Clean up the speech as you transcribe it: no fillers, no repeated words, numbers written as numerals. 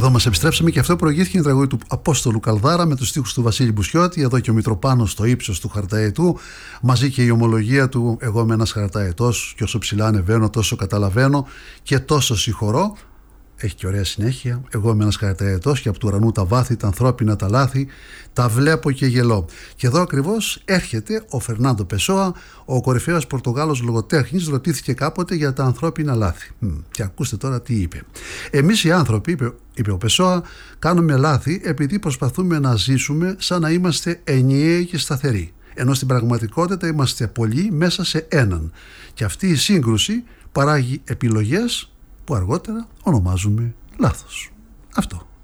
Εδώ μας επιστρέψαμε και αυτό προηγήθηκε η τραγούδι του Απόστολου Καλδάρα με τους στίχους του Βασίλη Μπουσιώτη. Εδώ και ο Μητροπάνος στο ύψος του χαρταετού, μαζί και η ομολογία του «Εγώ είμαι ένας χαρταετός και όσο ψηλά ανεβαίνω τόσο καταλαβαίνω και τόσο συγχωρώ». Έχει και ωραία συνέχεια. «Εγώ είμαι ένας χαρταετός και από του ουρανού τα βάθη, τα ανθρώπινα τα λάθη, τα βλέπω και γελώ». Και εδώ ακριβώς έρχεται ο Φερνάντο Πεσόα, ο κορυφαίος Πορτογάλος λογοτέχνης, ρωτήθηκε κάποτε για τα ανθρώπινα λάθη. Και ακούστε τώρα τι είπε. «Εμείς οι άνθρωποι», είπε ο Πεσόα, «κάνουμε λάθη επειδή προσπαθούμε να ζήσουμε σαν να είμαστε ενιαίοι και σταθεροί. Ενώ στην πραγματικότητα είμαστε πολλοί μέσα σε έναν. Και αυτή η σύγκρουση παράγει επιλογές που αργότερα ονομάζουμε λάθος». Αυτό.